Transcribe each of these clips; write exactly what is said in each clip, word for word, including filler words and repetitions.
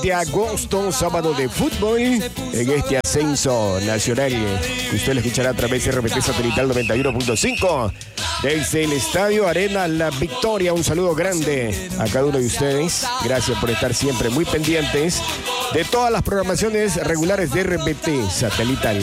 de agosto, sábado de fútbol, en este ascenso nacional que usted lo escuchará a través de R P T Satelital noventa y uno punto cinco desde el Estadio Arena La Victoria. Un saludo grande a cada uno de ustedes. Gracias por estar siempre muy pendientes de todas las programaciones regulares de R P T Satelital.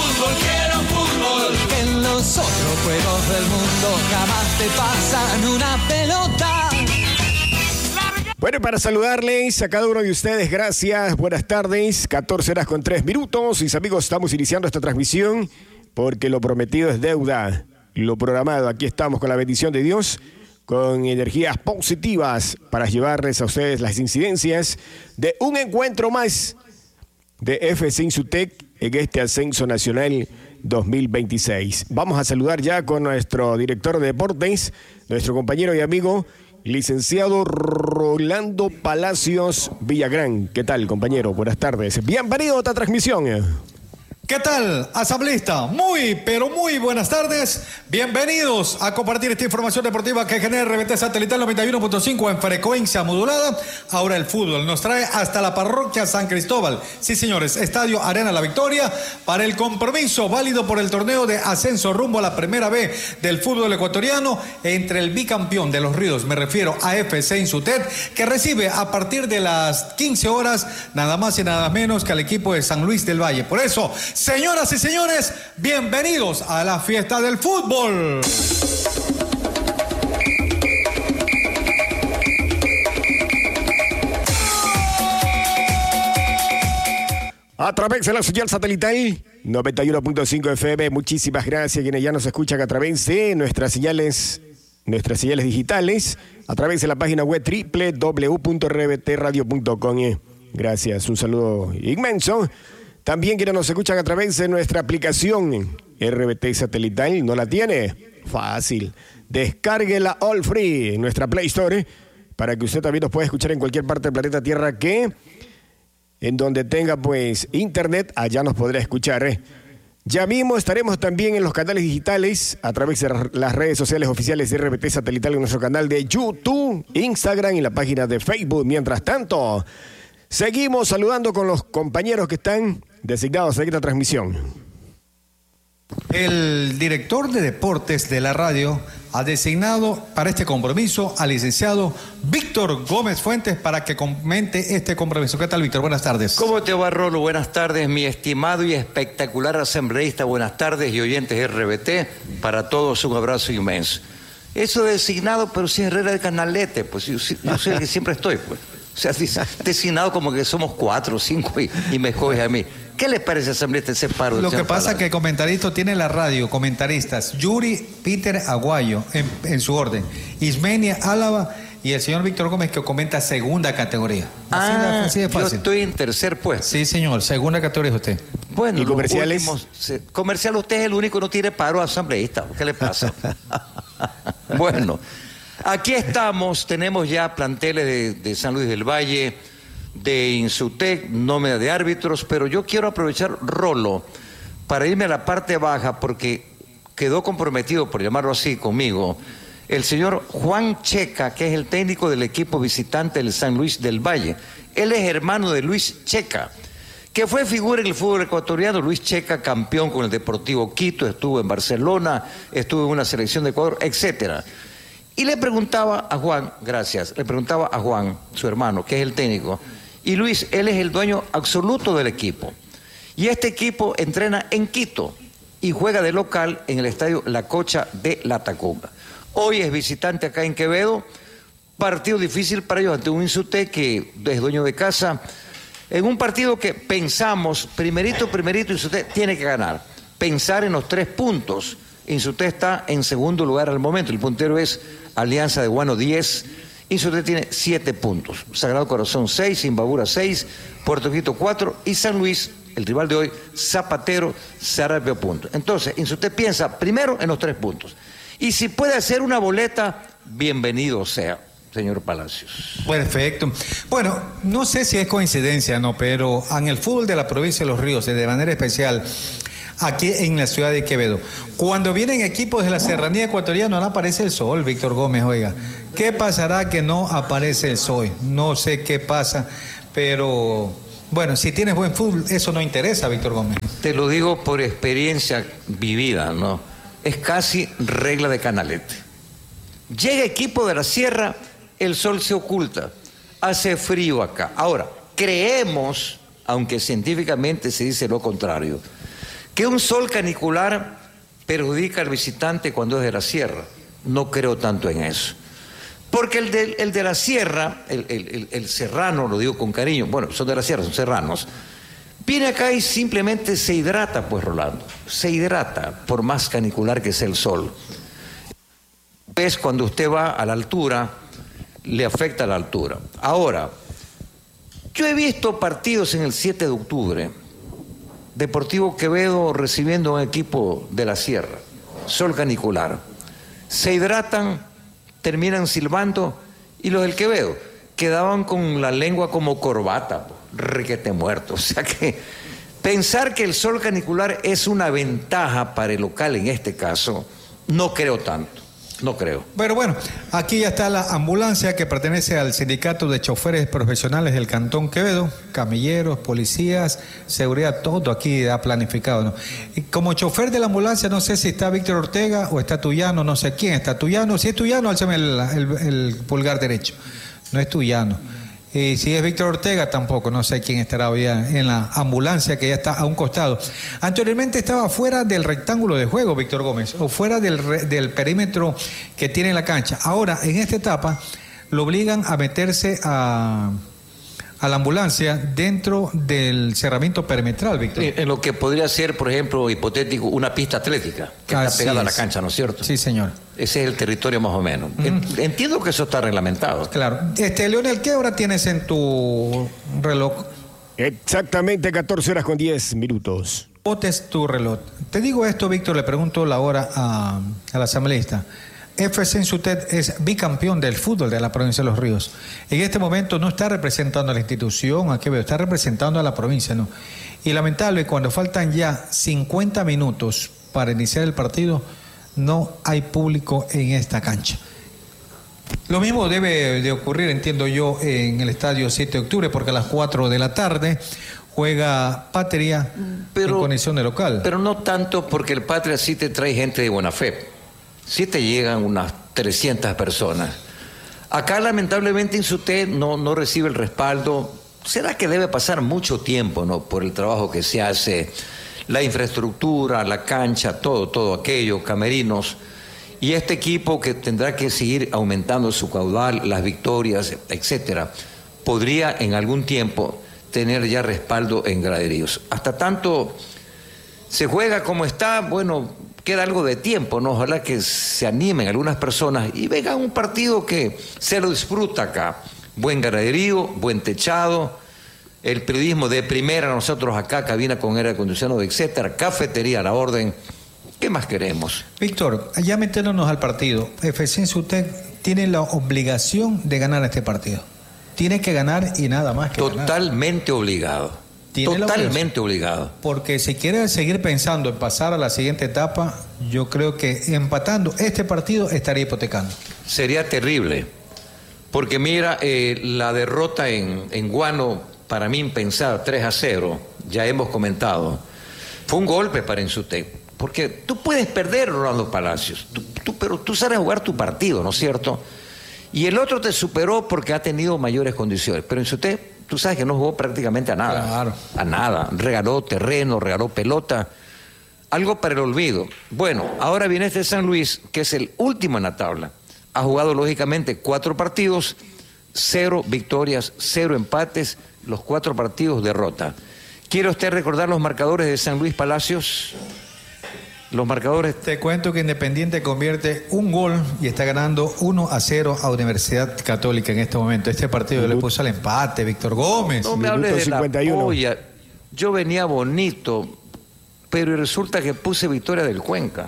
En los otros juegos del mundo jamás te pasan una pelota. Bueno, para saludarles a cada uno de ustedes, gracias, buenas tardes, catorce horas con tres minutos. Mis amigos, estamos iniciando esta transmisión porque lo prometido es deuda, lo programado. Aquí estamos con la bendición de Dios, con energías positivas para llevarles a ustedes las incidencias de un encuentro más de F C Insutec en este ascenso nacional dos mil veintiséis. Vamos a saludar ya con nuestro director de deportes, nuestro compañero y amigo, licenciado Rolando Palacios Villagrán. ¿Qué tal, compañero? Buenas tardes. Bienvenido a esta transmisión. ¿Qué tal, asambleísta? Muy, pero muy buenas tardes. Bienvenidos a compartir esta información deportiva que genera R B T Satelital noventa y uno punto cinco en frecuencia modulada. Ahora el fútbol nos trae hasta la parroquia San Cristóbal. Sí, señores, Estadio Arena La Victoria para el compromiso válido por el torneo de ascenso rumbo a la primera B del fútbol ecuatoriano entre el bicampeón de Los Ríos, me refiero a F C Insutec, que recibe a partir de las quince horas nada más y nada menos que al equipo de San Luis del Valle. Por eso, señoras y señores, bienvenidos a la fiesta del fútbol. A través de la señal satelital noventa y uno punto cinco F M, muchísimas gracias a quienes ya nos escuchan a través de nuestras señales, nuestras señales digitales, a través de la página web doble u doble u doble u punto r b t radio punto com. Gracias, un saludo inmenso. También quienes nos escuchan a través de nuestra aplicación R B T Satelital, ¿no la tiene? Fácil. Descárguela all free en nuestra Play Store para que usted también nos pueda escuchar en cualquier parte del planeta Tierra que, en donde tenga pues internet, allá nos podrá escuchar. ¿eh? Ya mismo estaremos también en los canales digitales a través de las redes sociales oficiales de R B T Satelital en nuestro canal de YouTube, Instagram y la página de Facebook. Mientras tanto, seguimos saludando con los compañeros que están designados en esta transmisión. El director de deportes de la radio ha designado para este compromiso al licenciado Víctor Gómez Fuentes para que comente este compromiso. ¿Qué tal, Víctor? Buenas tardes. ¿Cómo te va, Rolo? Buenas tardes, mi estimado y espectacular asambleísta. Buenas tardes y oyentes de R B T. Para todos un abrazo inmenso. Eso designado, pero si Herrera de Canalete, pues yo, yo soy el que siempre estoy, pues. O sea, designado como que somos cuatro o cinco y, y me escoges a mí. ¿Qué les parece, asambleísta, ese paro? Lo que pasa es que el comentarista tiene la radio, comentaristas, Yuri Peter Aguayo, en, en su orden, Ismenia Álava y el señor Víctor Gómez, que comenta segunda categoría. Así, ah, así de fácil. Yo estoy en tercer puesto. Sí, señor, segunda categoría es usted. Bueno, ¿y comerciales? Últimos, comercial, usted es el único que no tiene paro, asambleísta. ¿Qué le pasa? Bueno, aquí estamos, tenemos ya planteles de, de San Luis del Valle, de Insutec, nómina de árbitros, pero yo quiero aprovechar, Rolo, para irme a la parte baja, porque quedó comprometido, por llamarlo así, conmigo, el señor Juan Checa, que es el técnico del equipo visitante del San Luis del Valle. Él es hermano de Luis Checa, que fue figura en el fútbol ecuatoriano. Luis Checa, campeón con el Deportivo Quito, estuvo en Barcelona, estuvo en una selección de Ecuador, etcétera. Y le preguntaba a Juan, gracias, le preguntaba a Juan, su hermano, que es el técnico, y Luis, él es el dueño absoluto del equipo. Y este equipo entrena en Quito y juega de local en el estadio La Cocha de La Tacunga. Hoy es visitante acá en Quevedo, partido difícil para ellos ante un Insutec que es dueño de casa, en un partido que pensamos, primerito, primerito, Insutec tiene que ganar, pensar en los tres puntos. Insutec está en segundo lugar al momento, el puntero es Alianza de Guano diez, Insutec tiene siete puntos, Sagrado Corazón seis, Imbabura seis, Puerto Quito cuatro y San Luis, el rival de hoy, Zapatero, Sarabia puntos. Entonces, Insutec piensa primero en los tres puntos. Y si puede hacer una boleta, bienvenido sea, señor Palacios. Perfecto. Bueno, no sé si es coincidencia, no, pero en el fútbol de la provincia de Los Ríos, de manera especial, aquí en la ciudad de Quevedo, cuando vienen equipos de la serranía ecuatoriana no aparece el sol, Víctor Gómez, oiga. ¿Qué pasará que no aparece el sol? No sé qué pasa, pero bueno, si tienes buen fútbol, eso no interesa, Víctor Gómez. Te lo digo por experiencia vivida, ¿no? Es casi regla de canalete. Llega equipo de la sierra, el sol se oculta, hace frío acá. Ahora, creemos, aunque científicamente se dice lo contrario, que un sol canicular perjudica al visitante cuando es de la sierra. No creo tanto en eso. Porque el de, el de la sierra, el, el, el, el serrano, lo digo con cariño, bueno, son de la sierra, son serranos, viene acá y simplemente se hidrata, pues, Rolando, se hidrata, por más canicular que sea el sol. Es cuando usted va a la altura, le afecta la altura. Ahora, yo he visto partidos en el siete de octubre, Deportivo Quevedo recibiendo un equipo de la sierra, sol canicular, se hidratan, terminan silbando, y los del Quevedo quedaban con la lengua como corbata, requete muerto. O sea que pensar que el sol canicular es una ventaja para el local en este caso, no creo tanto, no creo. Pero bueno, aquí ya está la ambulancia que pertenece al sindicato de choferes profesionales del Cantón Quevedo, camilleros, policías, seguridad, todo aquí ha planificado, ¿no? Y como chofer de la ambulancia, no sé si está Víctor Ortega o está Tuyano, no sé quién está. Tuyano, si es Tuyano, álzame el, el, el pulgar derecho. No es Tuyano. Y si es Víctor Ortega, tampoco, no sé quién estará hoy en la ambulancia que ya está a un costado. Anteriormente estaba fuera del rectángulo de juego, Víctor Gómez, o fuera del, del perímetro que tiene la cancha. Ahora, en esta etapa, lo obligan a meterse a, a la ambulancia dentro del cerramiento perimetral, Víctor. En lo que podría ser, por ejemplo, hipotético, una pista atlética que Así está pegada es. a la cancha, ¿no es cierto? Sí, señor. Ese es el territorio más o menos. Mm. Entiendo que eso está reglamentado. Claro. Este, Leonel, ¿qué hora tienes en tu reloj? Exactamente catorce horas con diez minutos. Botes tu reloj. Te digo esto, Víctor, le pregunto la hora a, al asambleísta. F C Insutet es bicampeón del fútbol de la provincia de Los Ríos. En este momento no está representando a la institución, a Quevedo, está representando a la provincia, ¿no? Y lamentable, cuando faltan ya cincuenta minutos para iniciar el partido, no hay público en esta cancha. Lo mismo debe de ocurrir, entiendo yo, en el estadio siete de octubre, porque a las cuatro de la tarde juega Patria pero, en condición de local. Pero no tanto, porque el Patria sí te trae gente de buena fe. Sí te llegan unas trescientas personas. Acá, lamentablemente, Insutet no, no recibe el respaldo. ¿Será que debe pasar mucho tiempo, no, por el trabajo que se hace? La infraestructura, la cancha, todo, todo aquello, camerinos. Y este equipo que tendrá que seguir aumentando su caudal, las victorias, etcétera, podría en algún tiempo tener ya respaldo en graderíos. Hasta tanto se juega como está, bueno, queda algo de tiempo, ¿no? Ojalá que se animen algunas personas y vengan un partido que se lo disfruta acá. Buen graderío, buen techado, el periodismo de primera, nosotros acá, cabina con aire acondicionado, etcétera, cafetería a la orden. ¿Qué más queremos? Víctor, ya metiéndonos al partido, F C Insutet tiene la obligación de ganar este partido. Tiene que ganar y nada más que Totalmente ganar. obligado. Tiene Totalmente obligado. Porque si quiere seguir pensando en pasar a la siguiente etapa, yo creo que empatando este partido estaría hipotecando. Sería terrible. Porque mira, eh, la derrota en, en Guano, para mí impensada, tres a cero, ya hemos comentado, fue un golpe para Insutet. Porque tú puedes perder, Rolando Palacios, tú, tú, pero tú sabes jugar tu partido, ¿no es cierto? Y el otro te superó porque ha tenido mayores condiciones. Pero Insutet, tú sabes que no jugó prácticamente a nada. Claro. A nada. Regaló terreno, regaló pelota. Algo para el olvido. Bueno, ahora viene este San Luis, que es el último en la tabla. Ha jugado, lógicamente, cuatro partidos, cero victorias, cero empates, los cuatro partidos derrota. ¿Quiere usted recordar los marcadores de San Luis Palacios? Los marcadores. Te cuento que Independiente convierte un gol y está ganando uno a cero a Universidad Católica en este momento. Este partido le puso al empate, Víctor Gómez. No me hables de la polla. Yo venía bonito, pero resulta que puse victoria del Cuenca.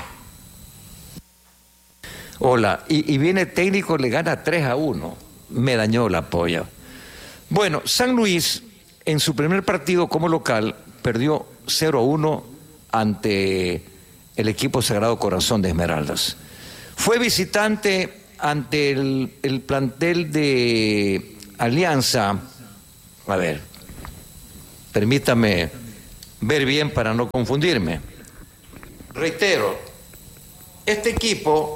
Hola, y, y viene técnico, le gana tres a uno. Me dañó la polla. Bueno, San Luis, en su primer partido como local, perdió cero a uno ante el equipo Sagrado Corazón de Esmeraldas. Fue visitante ante el, el plantel de Alianza, A ver, permítame ver bien para no confundirme. Reitero, este equipo,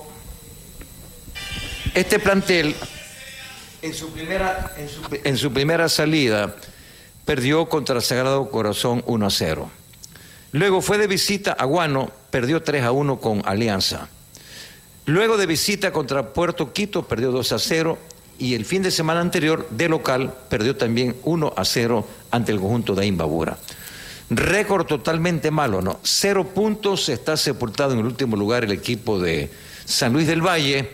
este plantel, en su primera, en su, en su primera salida, perdió contra Sagrado Corazón uno a cero. Luego fue de visita a Guano, perdió tres a uno con Alianza. Luego de visita contra Puerto Quito, perdió dos a cero. Y el fin de semana anterior, de local, perdió también uno a cero ante el conjunto de Imbabura. Récord totalmente malo, ¿no? Cero puntos, está sepultado en el último lugar el equipo de San Luis del Valle.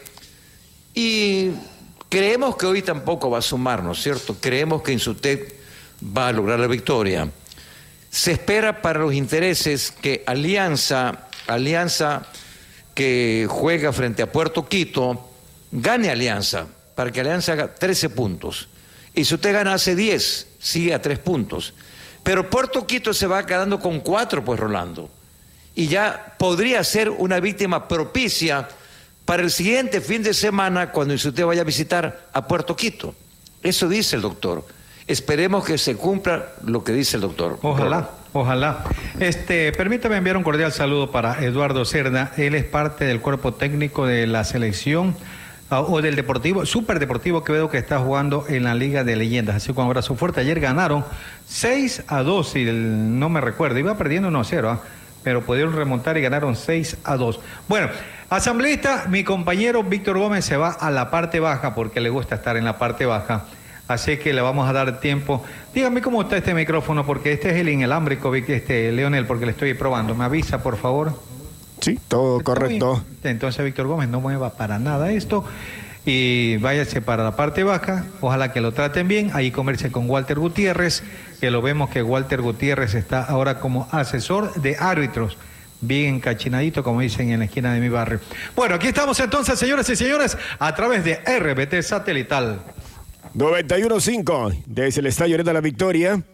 Y creemos que hoy tampoco va a sumar, ¿no es cierto? Creemos que Insutec va a lograr la victoria. Se espera para los intereses que Alianza, Alianza que juega frente a Puerto Quito, gane Alianza, para que Alianza haga trece puntos. Y si usted gana hace diez, sigue a tres puntos. Pero Puerto Quito se va quedando con cuatro, pues, Rolando. Y ya podría ser una víctima propicia para el siguiente fin de semana cuando usted vaya a visitar a Puerto Quito. Eso dice el doctor. Esperemos que se cumpla lo que dice el doctor. Ojalá, ojalá. Este, permítame enviar un cordial saludo para Eduardo Cerda. Él es parte del cuerpo técnico de la selección o del Deportivo, Super Deportivo Quevedo, que está jugando en la Liga de Leyendas. Así que un abrazo fuerte. Ayer ganaron seis a dos, si el, no me recuerdo, iba perdiendo uno a cero, ¿eh? Pero pudieron remontar y ganaron seis a dos. Bueno, asambleísta, mi compañero Víctor Gómez se va a la parte baja porque le gusta estar en la parte baja. Así que le vamos a dar tiempo. Dígame cómo está este micrófono, porque este es el inalámbrico, este, Leonel, porque le estoy probando. ¿Me avisa, por favor? Sí, todo correcto. Entonces, Víctor Gómez, no mueva para nada esto y váyase para la parte baja. Ojalá que lo traten bien. Ahí converse con Walter Gutiérrez, que lo vemos que Walter Gutiérrez está ahora como asesor de árbitros. Bien encachinadito, como dicen en la esquina de mi barrio. Bueno, aquí estamos entonces, señoras y señores, a través de R B T Satelital. noventa y uno punto cinco desde el Estadio Arena La Victoria.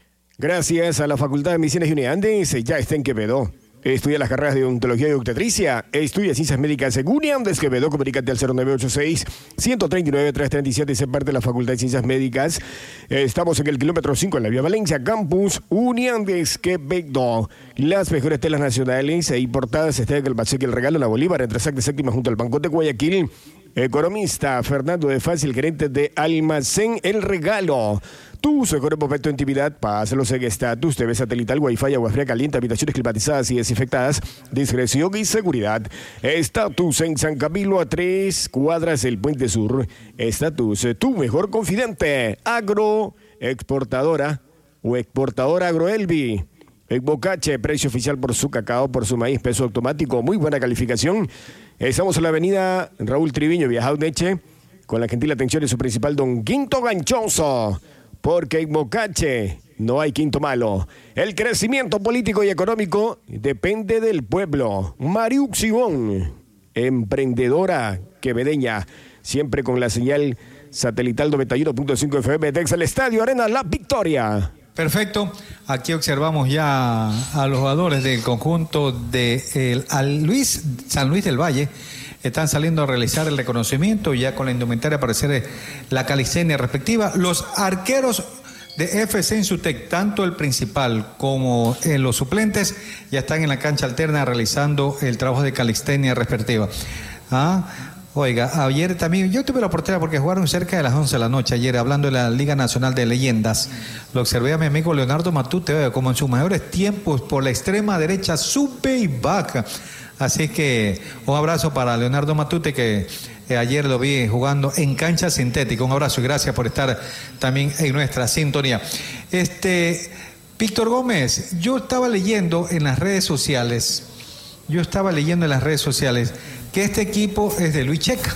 Gracias a la Facultad de Medicina y Andes, ya está en Quevedo. Estudia las carreras de odontología y obstetricia. Estudia ciencias médicas en Uniandes Quevedo. Comunícate al cero nueve ocho seis, uno tres nueve, tres tres siete y se parte de la Facultad de Ciencias Médicas. Estamos en el kilómetro cinco en la Vía Valencia, Campus Uniandes Quevedo. Las mejores telas nacionales e importadas están en el Bacheque, el Regalo, la Bolívar, entre Sacta Séptima junto al Banco de Guayaquil. Economista Fernando de Fácil, gerente de Almacén El Regalo. Tu mejor momento de intimidad, pásalos en estatus, T V satelital, wifi, agua fría caliente, habitaciones climatizadas y desinfectadas, discreción y seguridad. Estatus en San Camilo, a tres cuadras del Puente Sur. Estatus, tu mejor confidente, agro, exportadora o exportadora Agroelvi. Bocache, precio oficial por su cacao, por su maíz, peso automático, muy buena calificación. Estamos en la avenida Raúl Triviño, Viajauneche, con la gentil atención de su principal don Quinto Ganchoso, porque en Bocache no hay quinto malo. El crecimiento político y económico depende del pueblo. Mariux Sigón, emprendedora quevedeña, siempre con la señal satelital noventa y uno punto cinco F M desde el Estadio Arena La Victoria. Perfecto, aquí observamos ya a los jugadores del conjunto de el, al Luis, San Luis del Valle. Están saliendo a realizar el reconocimiento ya con la indumentaria para hacer la calistenia respectiva. Los arqueros de F C Insutec, tanto el principal como en los suplentes, ya están en la cancha alterna realizando el trabajo de calistenia respectiva. ¿Ah? Oiga, ayer también, yo tuve la oportunidad porque jugaron cerca de las once de la noche ayer, hablando de la Liga Nacional de Leyendas. Lo observé a mi amigo Leonardo Matute, como en sus mayores tiempos, por la extrema derecha, sube y baja. Así que un abrazo para Leonardo Matute, que eh, ayer lo vi jugando en cancha sintética. Un abrazo y gracias por estar también en nuestra sintonía. Este, Víctor Gómez, yo estaba leyendo en las redes sociales, yo estaba leyendo en las redes sociales que este equipo es de Luis Checa,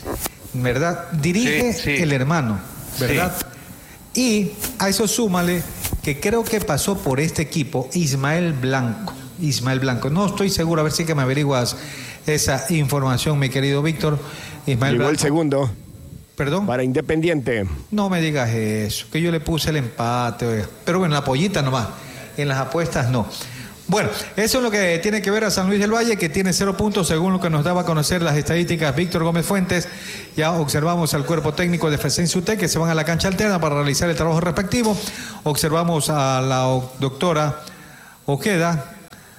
¿verdad? Dirige sí, sí. el hermano, ¿verdad? Sí. Y a eso súmale que creo que pasó por este equipo Ismael Blanco. Ismael Blanco, no estoy seguro, a ver si que me averiguas esa información, mi querido Víctor. Ismael Llegó Blanco. el segundo. ¿Perdón? Para Independiente. No me digas eso, que yo le puse el empate, oiga. Pero bueno, la pollita nomás, en las apuestas no. Bueno, eso es lo que tiene que ver a San Luis del Valle, que tiene cero puntos según lo que nos daba a conocer las estadísticas Víctor Gómez Fuentes. Ya observamos al cuerpo técnico de F C Insutec que se van a la cancha alterna para realizar el trabajo respectivo. Observamos a la doctora Ojeda.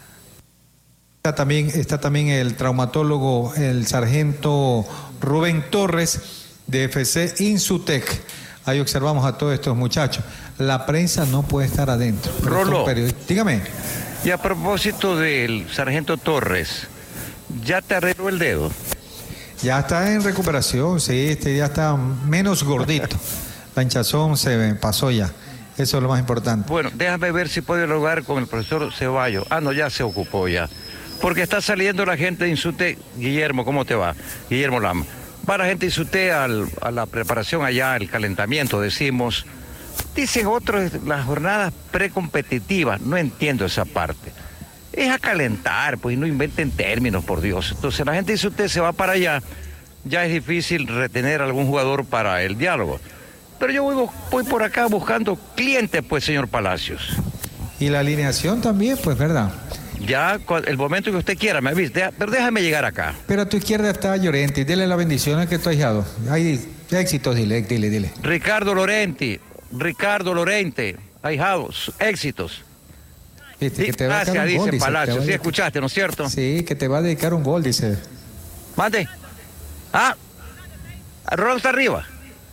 Está también, está también el traumatólogo, el sargento Rubén Torres de F C Insutec. Ahí observamos a todos estos muchachos. La prensa no puede estar adentro. Rolo, dígame. Y a propósito del sargento Torres, ¿ya te arregló el dedo? Ya está en recuperación, sí, este ya está menos gordito. La hinchazón se pasó ya. Eso es lo más importante. Bueno, déjame ver si puedo dialogar con el profesor Ceballos. Ah, no, ya se ocupó ya. Porque está saliendo la gente de Insutec. Guillermo, ¿cómo te va? Guillermo Lama. Va la gente de Insutec al, a la preparación allá, el calentamiento, decimos. Dicen otros, las jornadas precompetitivas. No entiendo esa parte. Es a calentar, pues no inventen términos, por Dios. Entonces la gente de Insutec se va para allá. Ya es difícil retener a algún jugador para el diálogo. Pero yo voy, voy por acá buscando clientes, pues, señor Palacios. Y la alineación también, pues, ¿verdad? Ya, el momento que usted quiera, me avisa. Pero déjame llegar acá. Pero a tu izquierda está Llorenti. Dile la bendición a que tu ahijado. Hay éxitos, dile, dile, dile. Ricardo Lorenti. Ricardo Lorente. Ahijados. Éxitos. Viste, que te va Gracias, a dedicar un dice gol, Palacios. dice, Sí, escuchaste, ¿no es cierto? Sí, que te va a dedicar un gol, dice. Mande. Ah. Rolando está arriba.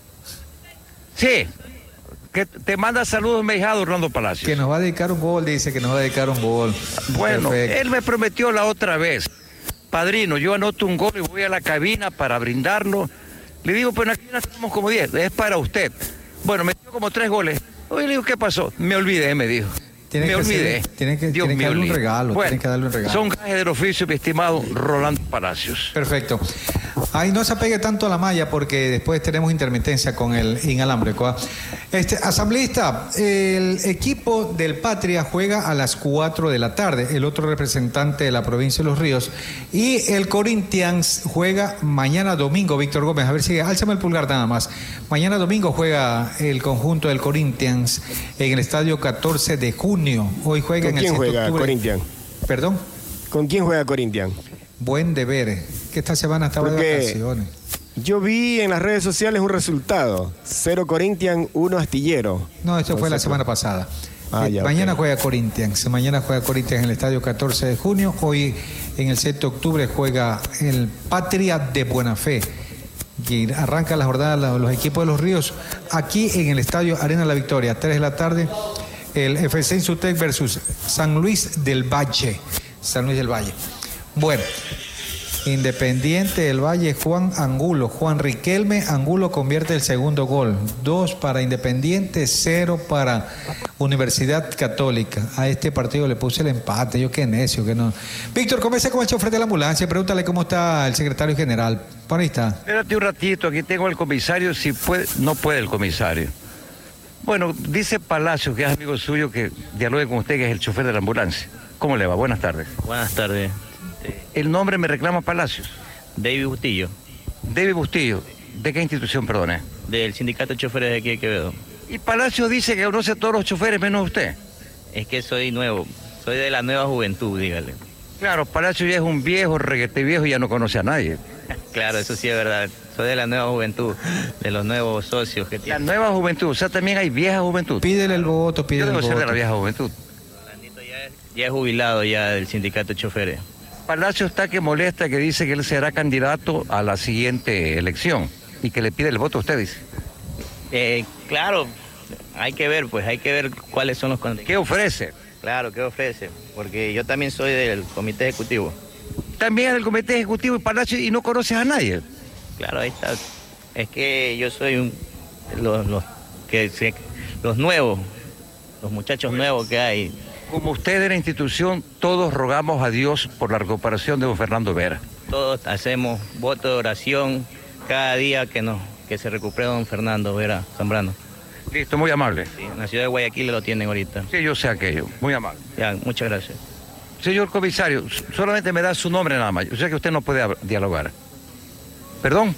Sí. Que te manda saludos, mi ahijado, Rolando Palacios. Que nos va a dedicar un gol, dice que nos va a dedicar un gol. Bueno, Perfecto. Él me prometió la otra vez. Padrino, yo anoto un gol y voy a la cabina para brindarlo. Le digo, pues aquí no estamos como diez, es para usted. Bueno, metió como tres goles. Oye, le digo, ¿qué pasó? Me olvidé, me dijo. Tiene me que olvidé. Ser, tiene que, Dios tiene que darle un regalo. Bueno, tiene que darle un regalo. Son gajes del oficio, mi estimado Rolando Palacios. Perfecto. Ahí no se apegue tanto a la malla porque después tenemos intermitencia con el inalámbrico. Este, asambleísta, el equipo del Patria juega a las cuatro de la tarde, el otro representante de la provincia de Los Ríos, y el Corinthians juega mañana domingo, Víctor Gómez, a ver si, álzame el pulgar nada más. Mañana domingo juega el conjunto del Corinthians en el estadio catorce de junio. Hoy juega en el ¿Con quién juega Corinthians? ¿Perdón? ¿Con quién juega Corinthians? Buen deber, que esta semana estaba Porque de vacaciones. Yo vi en las redes sociales un resultado. Cero Corinthians, uno Astillero. No, esto no fue sé la qué. semana pasada. Ah, eh, ya, mañana okay. juega Corinthians. Mañana juega Corinthians en el estadio catorce de junio. Hoy en el siete de octubre juega el Patria de Buena Fe. Y arranca la jornada los equipos de Los Ríos aquí en el estadio Arena La Victoria. tres de la tarde. El F C Insutec versus San Luis del Valle. San Luis del Valle. Bueno. Independiente del Valle, Juan Angulo. Juan Riquelme Angulo convierte el segundo gol. Dos para Independiente, cero para Universidad Católica. A este partido le puse el empate. Yo qué necio, que no. Víctor, comienza con el chofer de la ambulancia. Pregúntale cómo está el secretario general. Por ahí está. Espérate un ratito, aquí tengo al comisario. Si puede, no puede el comisario. Bueno, dice Palacio, que es amigo suyo, que dialogue con usted, que es el chofer de la ambulancia. ¿Cómo le va? Buenas tardes. Buenas tardes. El nombre me reclama Palacios. David Bustillo, David Bustillo. ¿De qué institución, perdone? del sindicato de choferes de aquí de Quevedo. Y Palacios dice que conoce a todos los choferes menos usted. Es que soy nuevo, soy de la nueva juventud, dígale. Claro, Palacios ya es un viejo, reguete viejo y ya no conoce a nadie. Claro, eso sí es verdad. Soy de la nueva juventud, de los nuevos socios que La tienen. nueva juventud, o sea, también hay vieja juventud. Pídele el voto, Yo pídele el debo ser de la voto. vieja juventud. Orlandito ya es, ya es jubilado ya del sindicato de choferes. Palacio está que molesta, que dice que él será candidato a la siguiente elección y que le pide el voto a usted, dice. Eh, claro, hay que ver, pues hay que ver cuáles son los condiciones. ¿Qué ofrece? Claro, ¿qué ofrece? Porque yo también soy del comité ejecutivo. También del comité ejecutivo y Palacio y no conoces a nadie. Claro, ahí está. Es que yo soy un, los, los, que se- los nuevos, los muchachos nuevos que hay. Como usted de la institución, todos rogamos a Dios por la recuperación de don Fernando Vera. Todos hacemos voto de oración cada día que nos que se recupere don Fernando Vera Zambrano. Listo, muy amable. Sí, en la ciudad de Guayaquil lo tienen ahorita. Sí, yo sé aquello, muy amable. Ya, muchas gracias. Señor comisario, solamente me da su nombre nada más. Yo sé que usted no puede hab- dialogar. ¿Perdón?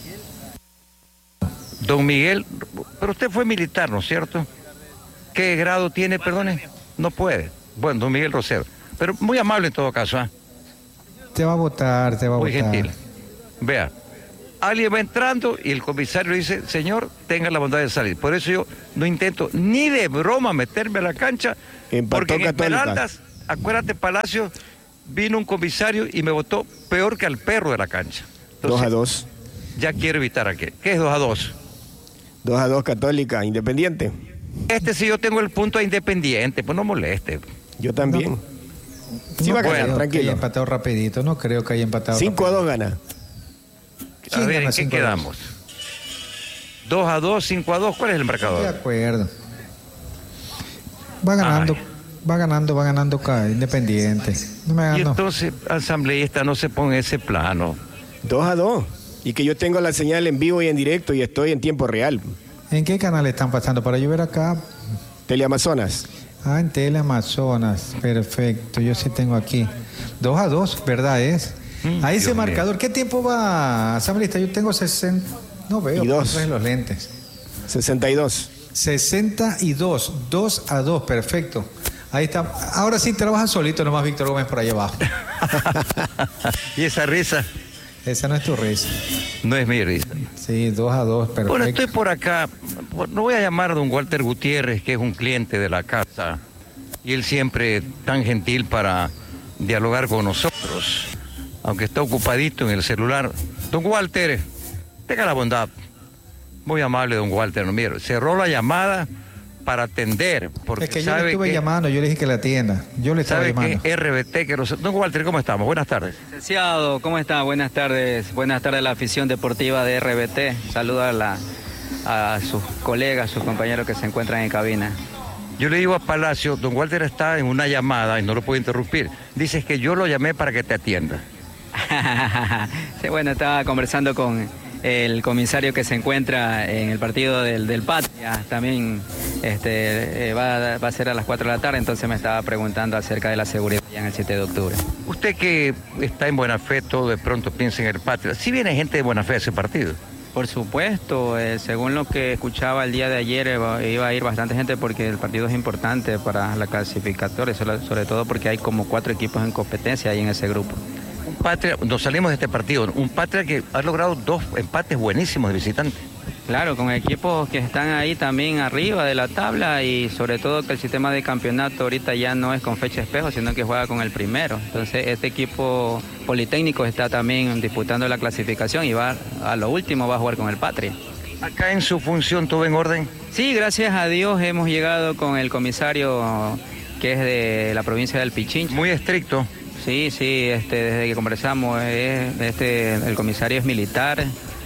Don Miguel, pero usted fue militar, ¿no es cierto? ¿Qué grado tiene, perdone? No puede. Bueno, don Miguel Rosero. Pero muy amable en todo caso, ¿eh? Te va a votar, te va a Muy votar. gentil. Vea, alguien va entrando y el comisario dice, señor, tenga la bondad de salir. Por eso yo no intento ni de broma meterme a la cancha, Empató porque en Católica. Esmeraldas, acuérdate, Palacio, vino un comisario y me votó peor que al perro de la cancha. dos a Entonces, dos. Ya quiero evitar aquel. ¿Qué es dos a dos? dos a dos Católica, Independiente. Este sí yo tengo el punto a Independiente, pues no moleste. Yo también. Sí No va a creo ganar, que haya tranquilo. empatado rapidito, no creo que haya empatado cinco a rapidito. dos gana. A ¿Quién ver, gana ¿en qué cinco a dos? quedamos? dos a dos, cinco a dos, ¿cuál es el De marcador? acuerdo. Va ganando, va ganando, va ganando acá, Independiente. No me Y ganó. entonces, asambleísta, no se ponga en ese plano. dos a dos. Y que yo tengo la señal en vivo y en directo y estoy en tiempo real. ¿En qué canal están pasando? Para yo ver acá. Teleamazonas. Ah, en Teleamazonas. Perfecto, yo sí tengo aquí. dos a dos, ¿verdad es? Mm, A ese Dios marcador, ¿qué tiempo va, asambleísta? Yo tengo sesenta. No veo, Y dos. traes los lentes. sesenta y dos. sesenta y dos, dos a dos, perfecto. Ahí está. Ahora sí trabaja solito nomás Víctor Gómez por allá abajo. Y esa risa Esa no es tu risa. no es mi risa. Sí, dos a dos, perfecto. Bueno, estoy por acá. No voy a llamar a don Walter Gutiérrez, que es un cliente de la casa. Y él siempre tan gentil para dialogar con nosotros. Aunque está ocupadito en el celular. Don Walter, tenga la bondad. Muy amable, don Walter. No, mire, cerró la llamada para atender. Porque Es que yo le sabe estuve que, llamando, yo le dije que la atienda. Yo le estaba sabe llamando. que R B T, que los... Don Walter, ¿cómo estamos? Buenas tardes. Licenciado, ¿cómo está? Buenas tardes. Buenas tardes a la afición deportiva de R B T. Saluda a, la, a sus colegas, sus compañeros que se encuentran en cabina. Yo le digo a Palacio, don Walter está en una llamada y no lo puedo interrumpir. Dices que yo lo llamé para que te atienda. Sí, bueno, estaba conversando con el comisario que se encuentra en el partido del, del Patria. También este, eh, va, va a ser a las cuatro de la tarde, entonces me estaba preguntando acerca de la seguridad ya en el siete de octubre. Usted que está en buena fe, todo de pronto piensa en el Patria. ¿Sí viene gente de buena fe a ese partido? Por supuesto, eh, según lo que escuchaba el día de ayer, eh, va- iba a ir bastante gente porque el partido es importante para la clasificatoria, sobre, sobre todo porque hay como cuatro equipos en competencia ahí en ese grupo. Un Patria, nos salimos de este partido, un Patria que ha logrado dos empates buenísimos de visitante. Claro, con equipos que están ahí también arriba de la tabla y sobre todo que el sistema de campeonato ahorita ya no es con fecha espejo, sino que juega con el primero. Entonces este equipo Politécnico está también disputando la clasificación y va a lo último va a jugar con el Patria. Acá en su función, ¿todo en orden? Sí, gracias a Dios hemos llegado con el comisario que es de la provincia del Pichincha. Muy estricto. Sí, sí, este, desde que conversamos, es- este, el comisario es militar,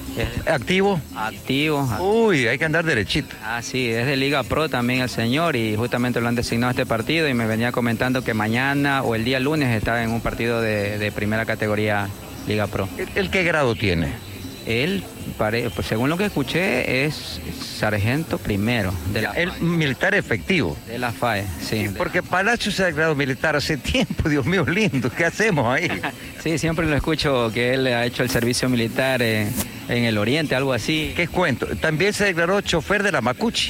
es ¿Activo? activo. Uy, hay que andar derechito. Ah, sí, es de Liga Pro también el señor y justamente lo han designado a este partido y me venía comentando que mañana o el día lunes está en un partido de, de primera categoría Liga Pro. ¿El, el qué grado tiene? Él, pare- pues, según lo que escuché, es sargento primero de la, El militar efectivo. de la F A E, sí. Porque Palacio se ha declarado militar hace tiempo, Dios mío lindo, ¿qué hacemos ahí? Sí, siempre lo escucho que él ha hecho el servicio militar eh, en el Oriente, algo así. ¿Qué cuento? También se declaró chofer de la Macuchi.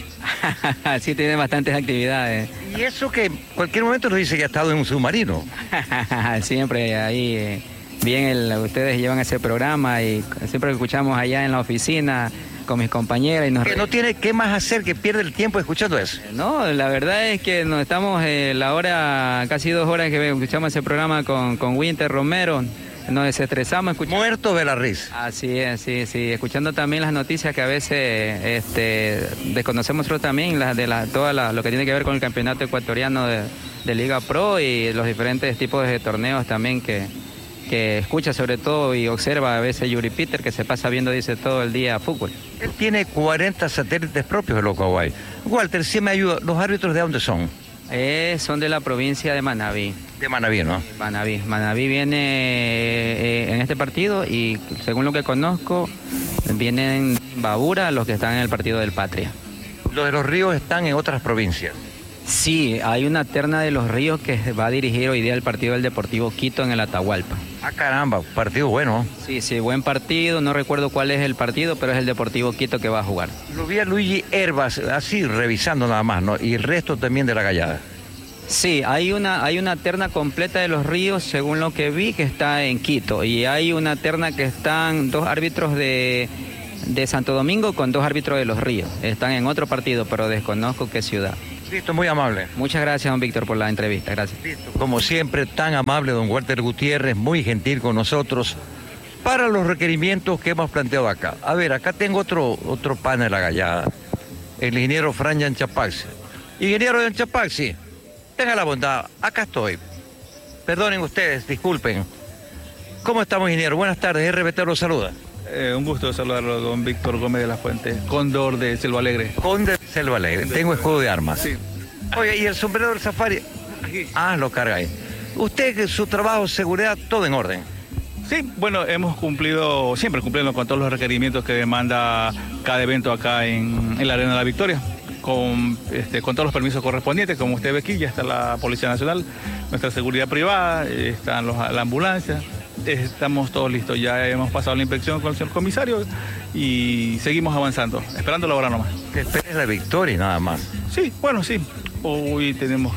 Sí, tiene bastantes actividades. Y eso que en cualquier momento nos dice que ha estado en un submarino. Siempre ahí, eh, bien, el- ustedes llevan ese programa y siempre lo escuchamos allá en la oficina con mis compañeras y nos Que no tiene qué más hacer que pierde el tiempo escuchando eso. No, la verdad es que nos estamos eh, la hora, casi dos horas que escuchamos ese programa con, con Winter Romero, nos desestresamos escuchando. Muerto de la risa. Así es, sí, sí, escuchando también las noticias que a veces este, desconocemos nosotros también, las de la, toda la- lo que tiene que ver con el campeonato ecuatoriano de, de Liga Pro y los diferentes tipos de torneos también que, que escucha sobre todo y observa a veces Yuri Peter que se pasa viendo, dice, todo el día fútbol. Él tiene cuarenta satélites propios de los Kawaii. Walter, si me ayuda, ¿los árbitros de dónde son? Eh, son de la provincia de Manabí. De Manaví, ¿no? Manabí. Manabí viene eh, en este partido y según lo que conozco, vienen Babura los que están en el partido del Patria. Los de los ríos están en otras provincias. Sí, hay una terna de los ríos que va a dirigir hoy día el partido del Deportivo Quito en el Atahualpa. Ah, caramba, partido bueno. Sí, sí, buen partido, no recuerdo cuál es el partido, pero es el Deportivo Quito que va a jugar. Lo vi a Luigi Herbas, así revisando nada más, ¿no? Y el resto también de la gallada. Sí, hay una, hay una terna completa de los ríos, según lo que vi, que está en Quito. Y hay una terna que están dos árbitros de, de Santo Domingo con dos árbitros de los ríos. Están en otro partido, pero desconozco qué ciudad. Listo, muy amable. Muchas gracias, don Víctor, por la entrevista. Gracias. Listo. Como siempre, tan amable don Walter Gutiérrez, muy gentil con nosotros, para los requerimientos que hemos planteado acá. A ver, acá tengo otro, otro pana de la gallada, el ingeniero Fran Yanchapaxi. Ingeniero Yanchapaxi, tenga la bondad, acá estoy. Perdonen ustedes, disculpen. ¿Cómo estamos, ingeniero? Buenas tardes, R B T lo saluda. Eh, un gusto saludarlo, don Víctor Gómez de la Fuente, cóndor de Selva Alegre. Conde de Selva Alegre, tengo escudo de armas. Sí. Oye, ¿y el sombrero del safari? Aquí. Ah, lo carga ahí. Usted, su trabajo, seguridad, todo en orden. Sí, bueno, hemos cumplido, siempre cumpliendo con todos los requerimientos que demanda cada evento acá en, en la Arena de la Victoria, con, este, con todos los permisos correspondientes. Como usted ve aquí, ya está la Policía Nacional, nuestra seguridad privada, están los, la ambulancia. Estamos todos listos, ya hemos pasado la inspección con el señor comisario y seguimos avanzando, esperando la hora nomás. Que esperes la victoria y nada más. Sí, bueno, sí, hoy tenemos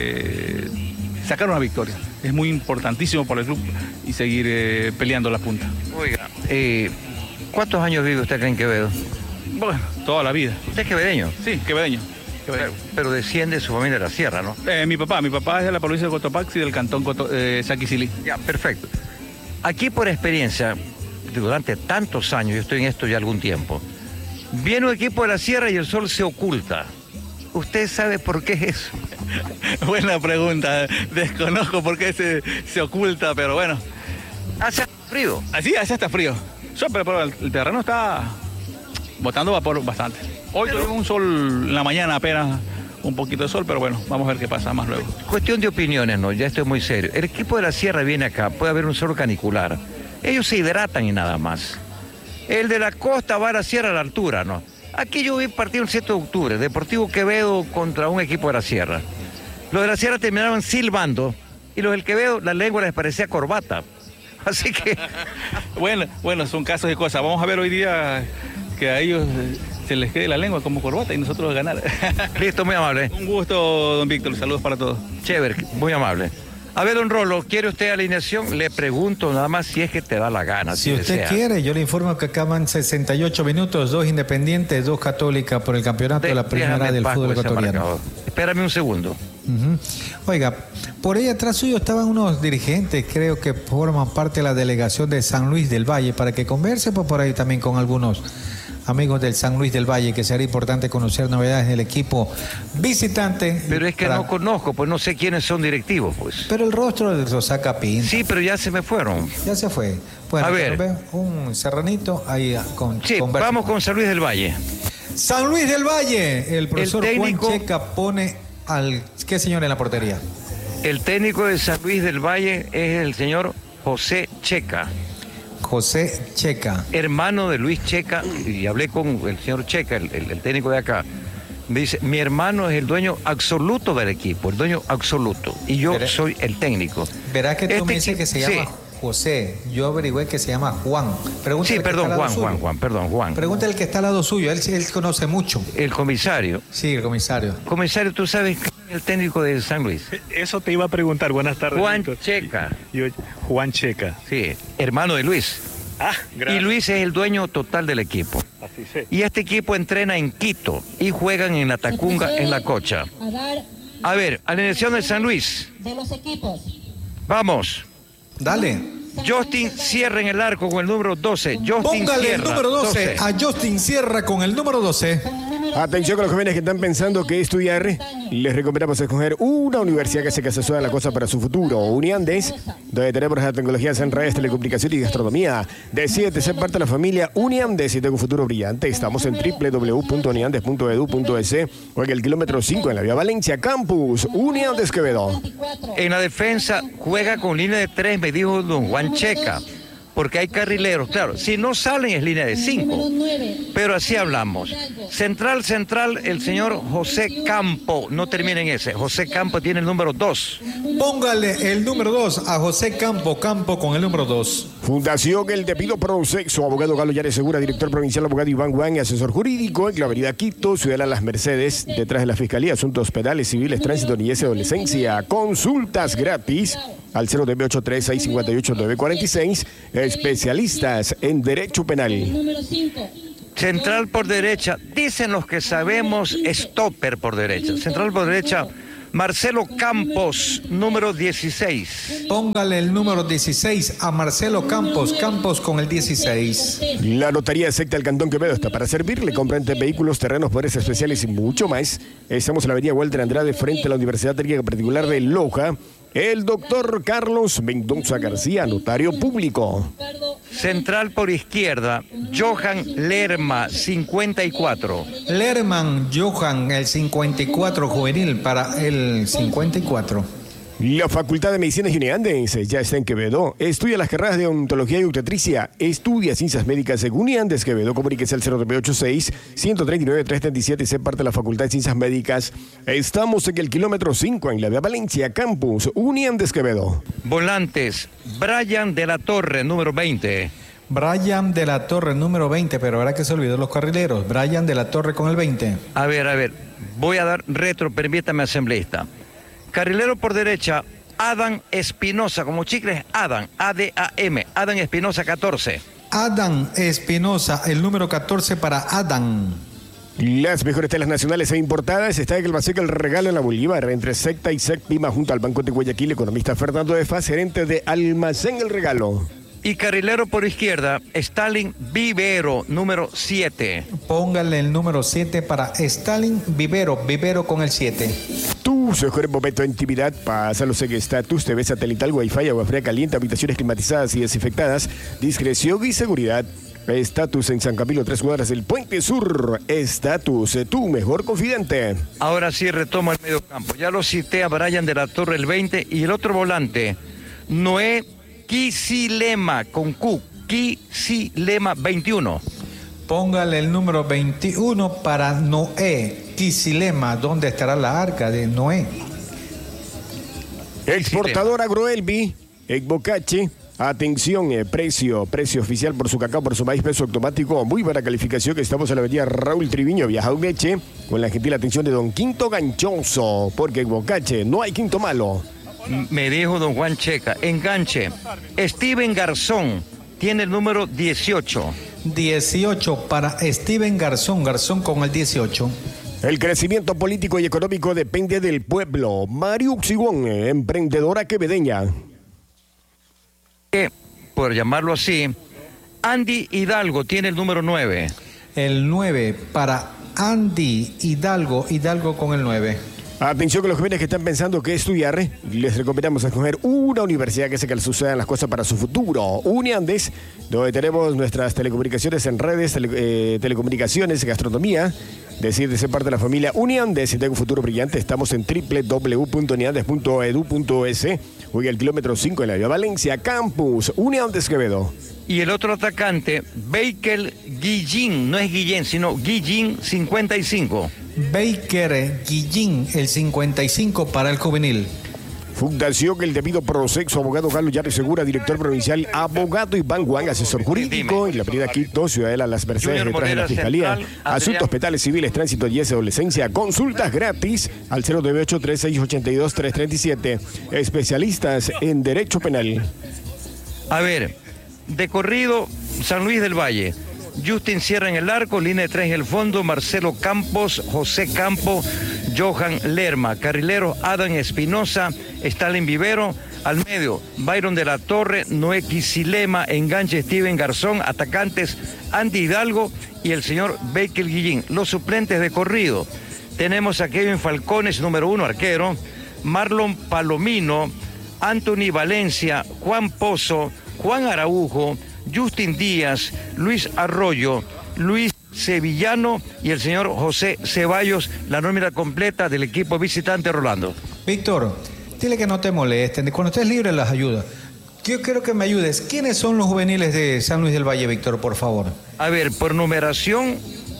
que sacar una victoria, es muy importantísimo para el club y seguir eh, peleando la punta. Oiga, eh, ¿cuántos años vive usted acá en Quevedo? Bueno, toda la vida. ¿Usted es quevedeño? Sí, quevedeño. Pero, pero desciende de su familia de la sierra, ¿no? Eh, mi papá, mi papá es de la provincia de Cotopaxi, del cantón Coto, eh, Saquicilí. Ya, perfecto. Aquí por experiencia, durante tantos años, yo estoy en esto ya algún tiempo, viene un equipo de la sierra y el sol se oculta. ¿Usted sabe por qué es eso? Buena pregunta, desconozco por qué se, se oculta, pero bueno. Hace frío. Así, así está frío. Yo, pero, pero el, el terreno está botando vapor bastante. Hoy pero... tuvimos un sol en la mañana apenas, un poquito de sol, pero bueno, vamos a ver qué pasa más luego. Cuestión de opiniones, ¿no? Ya estoy muy serio. El equipo de la sierra viene acá, puede haber un sol canicular. Ellos se hidratan y nada más. El de la costa va a la sierra a la altura, ¿no? Aquí yo vi partido el siete de octubre, Deportivo Quevedo contra un equipo de la sierra. Los de la sierra terminaron silbando y los del Quevedo, la lengua les parecía corbata. Así que... bueno, bueno, son casos y cosas. Vamos a ver hoy día que a ellos se les quede la lengua como corbata y nosotros ganar. Listo, muy amable. Un gusto, don Víctor. Saludos para todos. Chévere, muy amable. A ver, don Rolo, ¿quiere usted alineación? Le pregunto nada más si es que te da la gana. Si, si usted desea. quiere, yo le informo que acaban sesenta y ocho minutos, dos independientes, dos católicas por el campeonato de, de la primera del fútbol ecuatoriano. Espérame un segundo. Uh-huh. Oiga, por ahí atrás suyo estaban unos dirigentes, creo que forman parte de la delegación de San Luis del Valle, para que converse pues, por ahí también con algunos amigos del San Luis del Valle, que sería importante conocer novedades del equipo visitante. Pero es que para... no conozco, pues no sé quiénes son directivos, pues. Pero el rostro lo saca pinta. Sí, pero ya se me fueron. Ya se fue. Bueno, a ver. Un serranito ahí con... Sí, vamos con San Luis del Valle. San Luis del Valle, el profesor el técnico... Juan Checa pone al... ¿Qué señor en la portería? El técnico de San Luis del Valle es el señor José Checa. José Checa. Hermano de Luis Checa, y hablé con el señor Checa, el, el, el técnico de acá. Me dice, mi hermano es el dueño absoluto del equipo, el dueño absoluto, y yo Verá, soy el técnico. Verá que tú este me dices que se llama sí. José, yo averigüé que se llama Juan. Pregúntale sí, perdón, Juan, Juan, Juan, perdón, Juan. Pregúntale al que está al lado suyo, él, él conoce mucho. El comisario. Sí, el comisario. Comisario, ¿tú sabes quién es el técnico de San Luis? Eso te iba a preguntar, buenas tardes. Juan Víctor. Checa. Yo, Juan Checa. Sí, hermano de Luis. Ah, gracias. Y Luis es el dueño total del equipo. Así sé. Y este equipo entrena en Quito y juegan en la Tacunga, en la Cocha. A ver, alineación de San Luis. De los equipos. Vamos. Dale. Justin Sierra en el arco con el número doce. Justin Póngale Sierra, el número doce, doce a Justin Sierra con el número doce. Atención con los jóvenes que están pensando qué estudiar. Les recomendamos escoger una universidad que se que asesola la cosa para su futuro. Uniandes, donde tenemos las tecnologías en redes, telecomunicación y gastronomía. Decídete ser parte de la familia Uniandes y tengo un futuro brillante. Estamos en doble u doble u doble u punto uniandes punto edu punto es o en el kilómetro cinco en la vía Valencia Campus. Uniandes Quevedo. En la defensa juega con línea de tres, me dijo don Juan Checa. Porque hay carrileros, claro, si no salen es línea de cinco, pero así hablamos. Central, central, el señor José Campo. No terminen ese. José Campo tiene el número dos. Póngale el número dos a José Campo, Campo con el número dos. Fundación El Debido Prosexo, abogado Galo Yares Segura, director provincial, abogado Iván Guán, asesor jurídico en la avenida Quito, Ciudad de Las Mercedes, detrás de la Fiscalía, Asuntos Penales, Civiles, Tránsito, Niñez y Adolescencia. Consultas gratis al cero nueve ocho tres seis cinco ocho nueve cuatro seis, especialistas en Derecho Penal. Central por derecha, dicen los que sabemos, stopper por derecha. Central por derecha, Marcelo Campos, número dieciséis. Póngale el número dieciséis a Marcelo Campos, Campos con el dieciséis. La Notaría Secta del Cantón Quevedo está para servirle. Compran vehículos, terrenos, poderes especiales y mucho más. Estamos en la avenida Walter Andrade, frente a la Universidad Técnica Particular de Loja. El doctor Carlos Mendoza García, notario público. Central por izquierda, Johan Lerma, cincuenta y cuatro. Lerman Johan, el cincuenta y cuatro, juvenil para el cincuenta y cuatro. La Facultad de Medicina y Uniandes ya está en Quevedo. Estudia las carreras de odontología y obstetricia. Estudia ciencias médicas en Uniandes Quevedo. Comuníquese al cero nueve ocho seis, uno tres nueve, tres tres siete y sé parte de la Facultad de Ciencias Médicas. Estamos en el kilómetro cinco en la Vía Valencia, Campus Uniandes Quevedo. Volantes, Brian de la Torre, número veinte. Brian de la Torre, número veinte, pero ahora que se olvidó los carrileros. Brian de la Torre con el veinte. A ver, a ver, voy a dar retro, permítame, asambleísta. Carrilero por derecha, Adán Espinosa, como chicles, Adán, A D A M, Adán Espinosa, catorce. Adán Espinosa, el número catorce para Adán. Las mejores telas nacionales e importadas está en el Baseca El Regalo en la Bolívar, entre Secta y Sectima, junto al Banco de Guayaquil. Economista Fernando de Faz, gerente de Almacén El Regalo. Y carrilero por izquierda, Stalin Vivero, número siete. Póngale el número siete para Stalin Vivero, Vivero con el siete. Tu mejor momento de intimidad, pásalos en Estatus, T V satelital, Wi-Fi, agua fría caliente, habitaciones climatizadas y desinfectadas, discreción y seguridad. Estatus en San Camilo, tres cuadras del Puente Sur. Estatus, tu mejor confidente. Ahora sí retomo el medio campo. Ya lo cité a Brian de la Torre, el veinte, y el otro volante, Noé Quisilema, con Q, Quisilema, veintiuno. Póngale el número veintiuno para Noé Quisilema, donde estará la arca de Noé. Exportador Agroelvi, Egbocache. Atención, eh, precio, precio oficial por su cacao, por su maíz, peso automático, muy buena calificación. Estamos en la avenida Raúl Triviño, Viajado Leche, con la gentil atención de don Quinto Ganchoso, porque en Bocache no hay quinto malo. Me dijo don Juan Checa, enganche, Steven Garzón, tiene el número dieciocho. dieciocho para Steven Garzón, Garzón con el dieciocho. El crecimiento político y económico depende del pueblo. Mario Uxigón, emprendedora quevedeña. Por llamarlo así, Andy Hidalgo tiene el número nueve. El nueve para Andy Hidalgo, Hidalgo con el nueve. Atención con los jóvenes que están pensando qué estudiar, les recomendamos escoger una universidad que se que les sucedan las cosas para su futuro. Uniandes, donde tenemos nuestras telecomunicaciones en redes, tele, eh, telecomunicaciones, gastronomía. Decir de ser parte de la familia Uniandes y tengo un futuro brillante. Estamos en doble u doble u doble u punto uniandes punto e d u punto es. Hoy el kilómetro cinco en la Vía Valencia, Campus Uniandes Quevedo. Y el otro atacante, Baker Guillín, no es Guillén, sino Guillín cincuenta y cinco. Baker Guillín, el cincuenta y cinco para el juvenil. Fundación El Debido Prosexo, abogado Carlos Yares Segura, director provincial, abogado Iván Juan, asesor jurídico en la avenida Quito, Ciudadela Las Mercedes, detrás de la Fiscalía. Central, asuntos penales, civiles, tránsito y adolescencia. Consultas gratis al cero nueve ocho tres seis ocho dos tres tres siete. Especialistas en Derecho Penal. A ver, de corrido, San Luis del Valle. Justin Sierra en el arco, línea de tres en el fondo, Marcelo Campos, José Campo, Johan Lerma, carrilero Adán Espinosa, Stalin Vivero, al medio Byron de la Torre, Noé Quisilema, enganche Steven Garzón, atacantes Andy Hidalgo y el señor Baker Guillín. Los suplentes de corrido, tenemos a Kevin Falcones, número uno, arquero, Marlon Palomino, Anthony Valencia, Juan Pozo, Juan Araujo, Justin Díaz, Luis Arroyo, Luis Sevillano y el señor José Ceballos, la nómina completa del equipo visitante Rolando. Víctor, dile que no te molesten, cuando estés libre las ayudas. Yo quiero que me ayudes. ¿Quiénes son los juveniles de San Luis del Valle, Víctor, por favor? A ver, por numeración,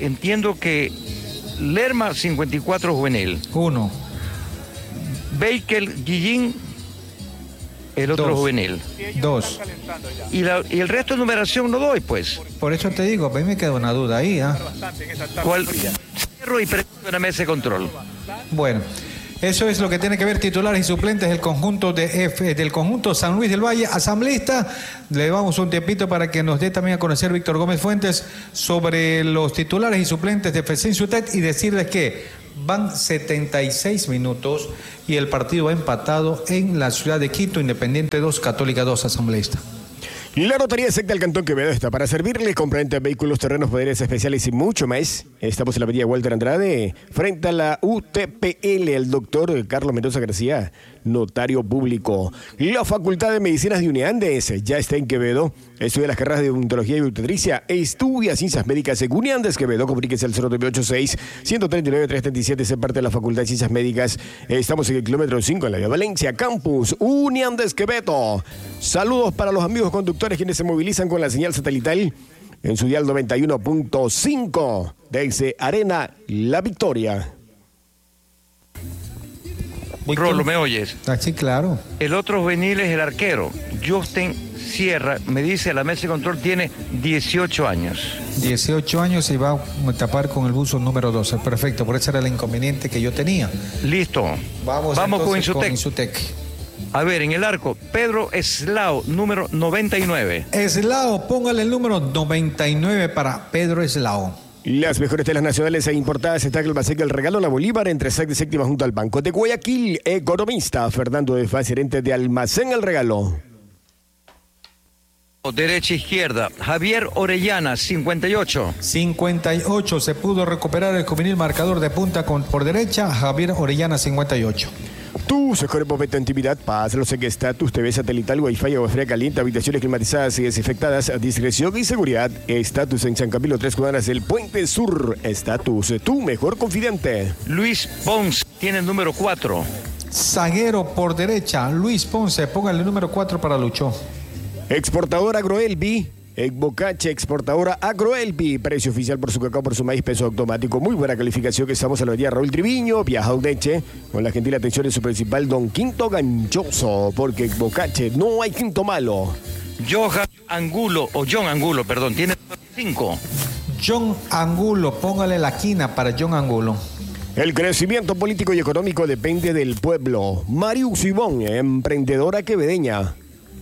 entiendo que Lerma, cincuenta y cuatro juvenil. Uno. Baker Guillín, el otro Dos. juvenil. Dos. Y, la, y el resto de numeración no doy, pues. Por eso te digo, a mí me queda una duda ahí, ¿ah? ¿Cuál? Cierro y pregunto en la mesa de control. Bueno, eso es lo que tiene que ver titulares y suplentes del conjunto de F, del conjunto San Luis del Valle. Asambleísta, le damos un tiempito para que nos dé también a conocer Víctor Gómez Fuentes sobre los titulares y suplentes de F C Insutet y decirles que van setenta y seis minutos y el partido va empatado en la ciudad de Quito, Independiente dos, Católica dos, Asambleísta. La Notaría Secta del Cantón Quevedo está para servirle, comprende vehículos, terrenos, poderes especiales y mucho más. Estamos en la avenida Walter Andrade, frente a la U T P L, el doctor Carlos Mendoza García, notario público. La Facultad de Medicinas de Uniandes ya está en Quevedo. Estudia las carreras de odontología y obstetricia. Estudia ciencias médicas en Uniandes Quevedo. Comuníquese al cero nueve ocho seis, uno tres nueve, tres tres siete. Se parte de la Facultad de Ciencias Médicas. Estamos en el kilómetro cinco en la vía Valencia, Campus Uniandes Quevedo. Saludos para los amigos conductores quienes se movilizan con la señal satelital en su dial noventa y uno punto cinco desde Arena La Victoria. Rolo, ¿me oyes? Ah, sí, claro. El otro juvenil es el arquero, Justin Sierra, me dice la mesa de control, tiene dieciocho años. dieciocho años y va a tapar con el buzo número doce. Perfecto, por eso era el inconveniente que yo tenía. Listo. Vamos, Vamos con entonces Insutec. con Insutec. A ver, en el arco, Pedro Eslao, número noventa y nueve. Eslao, póngale el número noventa y nueve para Pedro Eslao. Las mejores telas nacionales e importadas está el Baseca, el regalo La Bolívar entre sexta y séptima junto al Banco de Guayaquil. Economista Fernando de Faz, gerente de Almacén El Regalo. Derecha izquierda, Javier Orellana, cincuenta y ocho. cincuenta y ocho, se pudo recuperar el juvenil marcador de punta con, por derecha, Javier Orellana, cincuenta y ocho. Tu mejor momento de intimidad, pásalo en que Estatus, T V satelital, Wi-Fi, agua fría caliente, habitaciones climatizadas y desinfectadas, discreción y seguridad. Estatus en San Camilo, tres cuadras del Puente Sur. Estatus, tu mejor confidente. Luis Pons tiene el número cuatro. Zaguero por derecha, Luis Ponce, póngale el número cuatro para Lucho. Exportadora Agroelbi. Bocache, exportadora Agroelbi, precio oficial por su cacao, por su maíz, peso automático, muy buena calificación. Que estamos en la avenida Raúl Triviño, Viaja Udeche, con la gentil atención de su principal don Quinto Ganchoso, porque Bocache no hay quinto malo. Johan Angulo, o John Angulo, perdón, tiene cinco. John Angulo, póngale la quina para John Angulo. El crecimiento político y económico depende del pueblo. Marius Sibón, emprendedora quevedeña.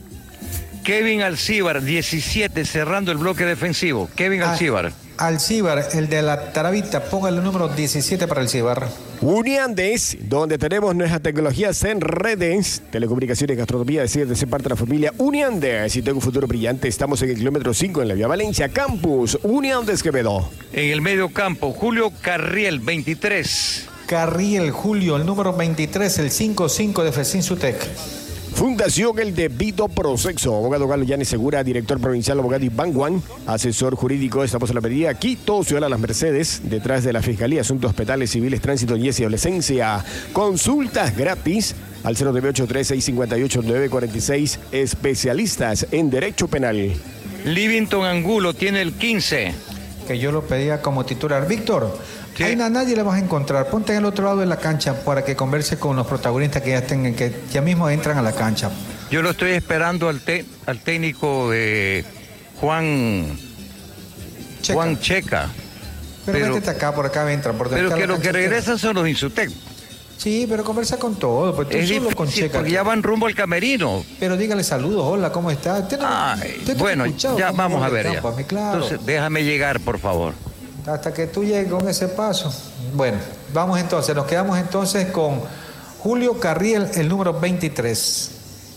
Kevin Alcíbar, diecisiete, cerrando el bloque defensivo. Kevin Ah, Alcíbar. Alcíbar, el de la Taravita, póngale el número diecisiete para Alcíbar. Uniandes, donde tenemos nuestras tecnologías en redes, telecomunicaciones, gastronomía, decir, de ser parte de la familia Uniandes. Y tengo un futuro brillante. Estamos en el kilómetro cinco en la vía Valencia, Campus Uniandes Quevedo. En el medio campo, Julio Carriel, veintitrés. Carriel Julio, el número veintitrés, el cinco cinco de F C Insutec. Fundación El Debido Proceso. Abogado Galo Yanes Segura, director provincial, abogado Iván Juan, asesor jurídico. Estamos en la medida Quito, Ciudad de las Mercedes, detrás de la Fiscalía, Asuntos Penales, Civiles, Tránsito, Niñez y Adolescencia. Consultas gratis al cero nueve ocho tres seis cinco ocho nueve cuatro seis. Especialistas en Derecho Penal. Livington Angulo tiene el quince. Que yo lo pedía como titular. Víctor, Sí. ahí a nadie le vas a encontrar. Ponte en el otro lado de la cancha para que converse con los protagonistas que ya, estén, que ya mismo entran a la cancha. Yo lo estoy esperando al, te- al técnico de Juan Checa. Juan Checa. Pero, pero- métete acá, por acá entra. Por Pero acá que la los que cancha regresan son los Insutec. entera. Sí, pero conversa con todo. Pues tú Es solo con difícil Checa. porque ya van rumbo al camerino. Pero dígale saludos, hola, ¿cómo está? Usted no- Ay, usted no bueno, ha escuchado ya cómo vamos a juega ver el ya. campo, a mí, claro. Entonces, déjame llegar, por favor. Hasta que tú llegues con ese paso. Bueno, vamos entonces, nos quedamos entonces con Julio Carriel, el número veintitrés.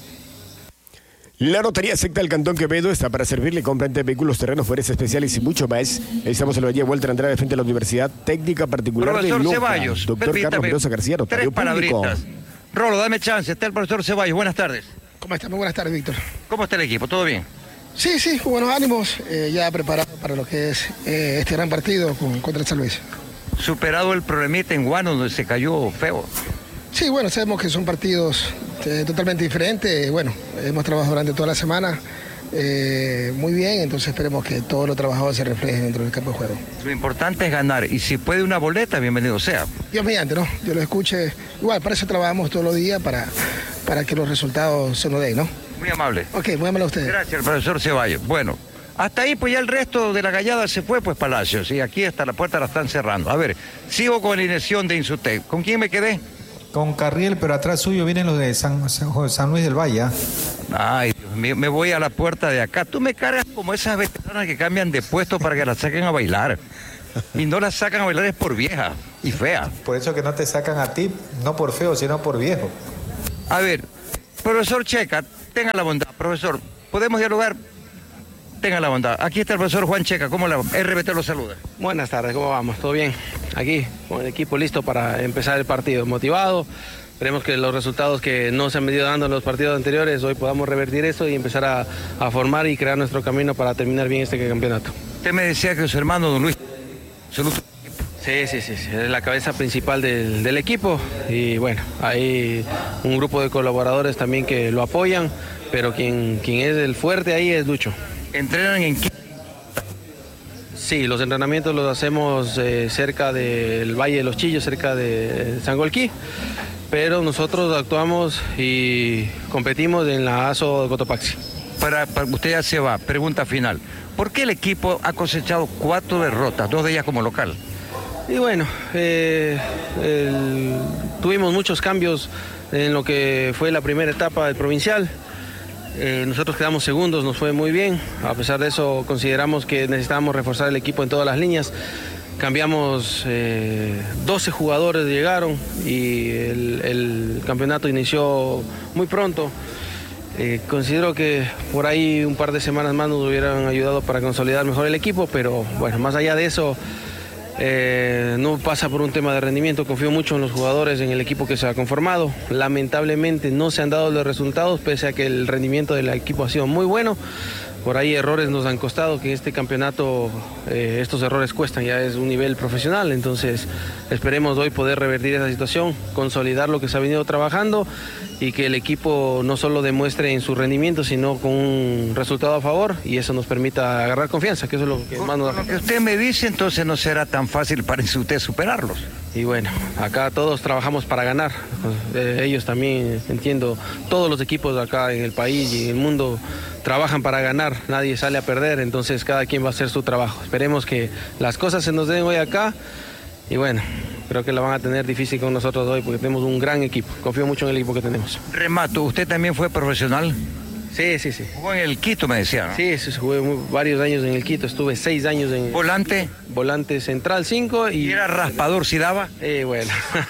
La Notaría Secta del Cantón Quevedo está para servirle. Compra de vehículos, terrenos, fueres especiales y mucho más. Estamos en la avenida Walter Andrade, frente a la Universidad Técnica Particular Profesor de Loja. Ceballos, Doctor Carlos permítame, Mendoza García, tres notario público. palabritas. Rolo, dame chance, está el profesor Ceballos, buenas tardes. ¿Cómo está? Muy buenas tardes, Víctor. ¿Cómo está el equipo? ¿Todo bien? Sí, sí, con buenos ánimos, eh, ya preparado para lo que es eh, este gran partido con, contra el San Luis. Superado el problemita en Guano, donde se cayó feo. Sí, bueno, sabemos que son partidos eh, totalmente diferentes. Bueno, hemos trabajado durante toda la semana eh, muy bien, entonces esperemos que todo lo trabajado se refleje dentro del campo de juego. Lo importante es ganar, y si puede una boleta, bienvenido sea. Dios mediante, ¿no? Yo lo escuche. Igual, para eso trabajamos todos los días, para, para que los resultados se nos den, ¿no? Muy amable. Ok, muy amable a ustedes. Gracias, el profesor Ceballos. Bueno, hasta ahí pues ya el resto de la gallada se fue, pues Palacios, y aquí hasta la puerta la están cerrando. A ver, sigo con la alineación de Insutec. ¿Con quién me quedé? Con Carriel, pero atrás suyo vienen los de San, San, San Luis del Valle. Ay, Dios mío, me voy a la puerta de acá. Tú me cargas como esas veteranas que cambian de puesto para que las saquen a bailar. Y no las sacan a bailar es por vieja y fea. Por eso que no te sacan a ti, no por feo, sino por viejo. A ver, profesor Checa, tenga la bondad. Profesor, ¿podemos dialogar? Tenga la bondad. Aquí está el profesor Juan Checa. ¿Cómo la R B T lo saluda? Buenas tardes, ¿cómo vamos? ¿Todo bien? Aquí, con el equipo listo para empezar el partido. Motivado. Esperemos que los resultados que no se han venido dando en los partidos anteriores, hoy podamos revertir eso y empezar a, a formar y crear nuestro camino para terminar bien este campeonato. Usted me decía que su hermano, don Luis, absoluto. Sí, sí, sí, sí, es la cabeza principal del, del equipo y bueno, hay un grupo de colaboradores también que lo apoyan, pero quien, quien es el fuerte ahí es Lucho. ¿Entrenan en qué? Sí, los entrenamientos los hacemos eh, cerca del Valle de los Chillos, cerca de Sangolquí, pero nosotros actuamos y competimos en la A S O de Cotopaxi. Para, para usted ya se va, pregunta final. ¿Por qué el equipo ha cosechado cuatro derrotas, dos de ellas como local? Y bueno, eh, el, tuvimos muchos cambios en lo que fue la primera etapa del provincial. Eh, nosotros quedamos segundos, nos fue muy bien. A pesar de eso, consideramos que necesitábamos reforzar el equipo en todas las líneas. Cambiamos, eh, doce jugadores llegaron y el, el campeonato inició muy pronto. Eh, considero que por ahí un par de semanas más nos hubieran ayudado para consolidar mejor el equipo, pero bueno, más allá de eso, Eh, no pasa por un tema de rendimiento. Confío mucho en los jugadores, en el equipo que se ha conformado. Lamentablemente no se han dado los resultados, pese a que el rendimiento del equipo ha sido muy bueno. Por ahí errores nos han costado, que en este campeonato eh, estos errores cuestan, ya es un nivel profesional, entonces esperemos hoy poder revertir esa situación, consolidar lo que se ha venido trabajando y que el equipo no solo demuestre en su rendimiento, sino con un resultado a favor y eso nos permita agarrar confianza, que eso es lo que más nos da. Lo que usted me dice, entonces no será tan fácil para usted superarlos. Y bueno, acá todos trabajamos para ganar, eh, ellos también, entiendo, todos los equipos acá en el país y en el mundo trabajan para ganar, nadie sale a perder, entonces cada quien va a hacer su trabajo. Esperemos que las cosas se nos den hoy acá y bueno, creo que la van a tener difícil con nosotros hoy porque tenemos un gran equipo, confío mucho en el equipo que tenemos. Remato, ¿usted también fue profesional? Sí, sí, sí. Jugó en el Quito, me decía, ¿no? Sí, sí, jugué muy, varios años en el Quito, estuve seis años en... ¿Volante? Volante central, cinco y... ¿Y era raspador, si daba? Eh, bueno,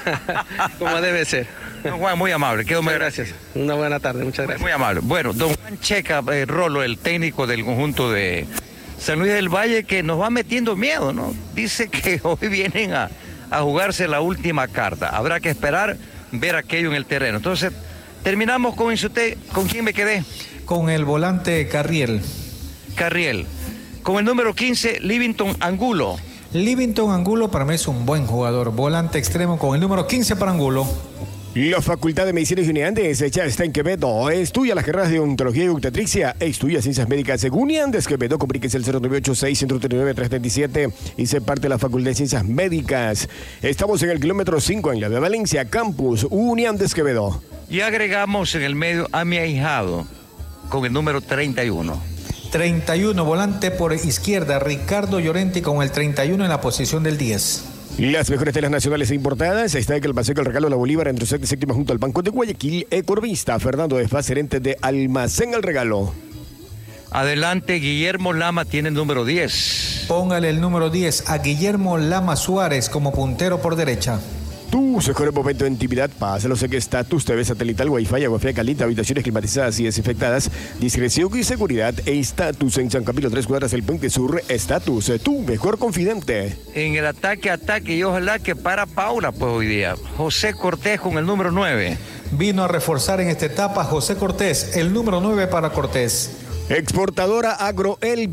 como debe ser. Don Juan, muy amable, quedo muy gracias. Una buena tarde, muchas gracias. Muy amable. Bueno, don Juan Checa, eh, Rolo, el técnico del conjunto de San Luis del Valle, que nos va metiendo miedo, ¿no? Dice que hoy vienen a, a jugarse la última carta. Habrá que esperar ver aquello en el terreno. Entonces, terminamos con Insutec. ¿Con quién me quedé? Con el volante Carriel. Carriel. Con el número quince, Livington Angulo. Livington Angulo para mí es un buen jugador. Volante extremo con el número quince para Angulo. La Facultad de Medicina y Uniandes ya está en Quevedo. Estudia las carreras de odontología y obstetricia. Estudia ciencias médicas en Uniandes Quevedo. Comuníquese el cero nueve ocho seis, uno tres nueve, tres tres siete y se parte de la Facultad de Ciencias Médicas. Estamos en el kilómetro cinco en la de Valencia, Campus Uniandes Quevedo. Y agregamos en el medio a mi ahijado con el número treinta y uno. treinta y uno, volante por izquierda, Ricardo Llorenti con el treinta y uno en la posición del diez. Las mejores telas nacionales e importadas. Está en el Paseo del Regalo La Bolívar, entre sexta y séptima, junto al Banco de Guayaquil. Economista Fernando de Faz, gerente de Almacén El Regalo. Adelante, Guillermo Lama tiene el número diez. Póngale el número diez a Guillermo Lama Suárez como puntero por derecha. Tu mejor momento de intimidad, pásalo, sé que estatus, T V satelital, Wi-Fi, agua fría caliente, habitaciones climatizadas y desinfectadas, discreción y seguridad e estatus en San Camilo, tres cuadras del Puente Sur, estatus, tu mejor confidente. En el ataque, ataque y ojalá que para Paula, pues hoy día. José Cortés con el número nueve. Vino a reforzar en esta etapa José Cortés, el número nueve para Cortés. Exportadora Agro Elvi,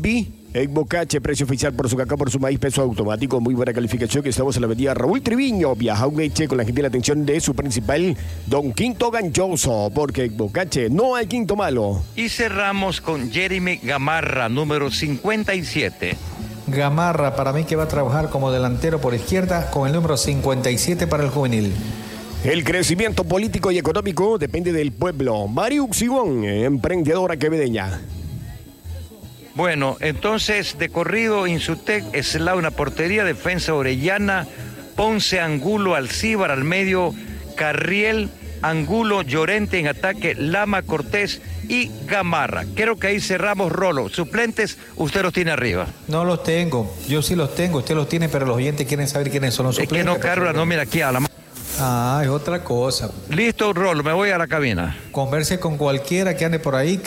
En Bocache, precio oficial por su cacao, por su maíz, peso automático, muy buena calificación. Que estamos en la avenida Raúl Triviño. Viaja un Eche con la gentil atención de su principal, Don Quinto Ganchoso, porque en Bocache no hay quinto malo. Y cerramos con Jeremy Gamarra, número cincuenta y siete. Gamarra, para mí que va a trabajar como delantero por izquierda con el número cincuenta y siete para el juvenil. El crecimiento político y económico depende del pueblo. Mariux Sigón, emprendedora quevedeña. Bueno, entonces, de corrido, Insutec, Eslao una portería, defensa Orellana, Ponce, Angulo, Alcíbar al medio, Carriel, Angulo, Llorente en ataque, Lama, Cortés y Gamarra. Creo que ahí cerramos, Rolo. Suplentes, usted los tiene arriba. No los tengo, yo sí los tengo, usted los tiene, pero los oyentes quieren saber quiénes son los es suplentes. Es que no cargo la nómina aquí a la mano. Ah, es otra cosa. Listo, Rolo, me voy a la cabina. Converse con cualquiera que ande por ahí.